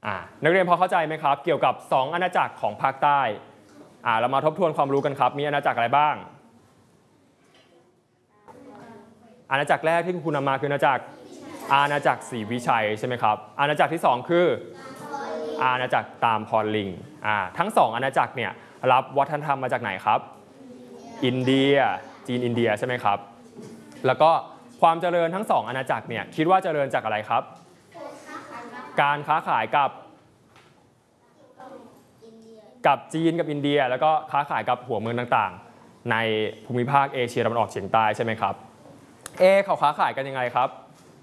นักเรียนพอเข้าใจไหมครับเกี่ยวกับ2อาณาจักรของภาคใต้เรามาทบทวนความรู้กันครับมีอาณาจักรอะไรบ้างอาณาจักรแรกที่คุณนำมาคืออาณาจักรศรีวิชัยใช่ไหมครับอาณาจักรที่2คืออาณาจักรตามพรลิงทั้ง2อาณาจักรเนี่ยรับวัฒนธรรมมาจากไหนครับอินเดียจีนอินเดียใช่ไหมครับแล้วก็ความเจริญทั้ง2อาณาจักรเนี่ยคิดว่าเจริญจากอะไรครับการค้าขายกับจีนกับอินเดียแล้วก็ค้าขายกับหัวเมืองต่างๆในภูมิภาคเอเชียตะวันออกเฉียงใต้ใช่ไหมครับเขาค้าขายกันยังไงครับ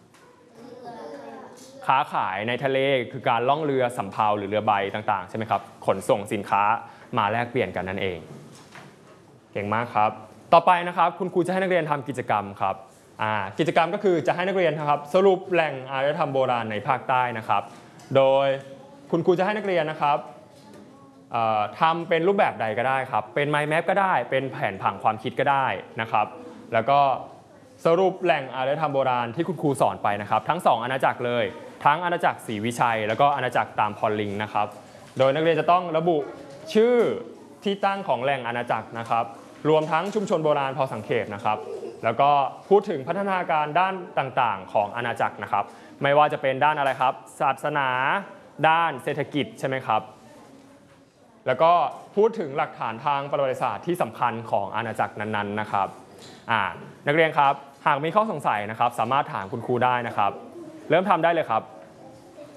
ค้าขายในทะเลคือการล่องเรือสำเภาหรือเรือใบต่างๆใช่ไหมครับขนส่งสินค้ามาแลกเปลี่ยนกันนั่นเองเก่งมากครับต่อไปนะครับคุณครูจะให้นักเรียนทำกิจกรรมครับกิจกรรมก็คือจะให้นักเรียนนะครับสรุปแหล่งอารยธรรมโบราณในภาคใต้นะครับโดยคุณครูจะให้นักเรียนนะครับทำเป็นรูปแบบใดก็ได้ครับเป็น mind map ก็ได้เป็นแผนผังความคิดก็ได้นะครับแล้วก็สรุปแหล่งอารยธรรมโบราณที่คุณครูสอนไปนะครับทั้ง2อาณาจักรเลยทั้งอาณาจักรศรีวิชัยแล้วก็อาณาจักรตามพรลิงนะครับโดยนักเรียนจะต้องระบุชื่อที่ตั้งของแหล่งอาณาจักรนะครับรวมทั้งชุมชนโบราณพอสังเขปนะครับแล้วก็พูดถึงพัฒนาการด้านต่างๆของอาณาจักรนะครับไม่ว่าจะเป็นด้านอะไรครับศาสนาด้านเศรษฐกิจใช่ไหมครับแล้วก็พูดถึงหลักฐานทางประวัติศาสตร์ที่สำคัญของอาณาจักรนั้นๆนะครับนักเรียนครับหากมีข้อสงสัยนะครับสามารถถามคุณครูได้นะครับเริ่มทำได้เลยครับ